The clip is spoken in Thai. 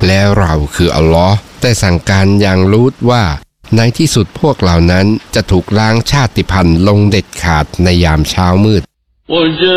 แล้วเราคืออัลลอฮ์ได้สั่งการอย่างรู้ว่าในที่สุดพวกเหล่านั้นจะถูกล้างชาติพันธุ์ลงเด็ดขาดในยามเช้ามืด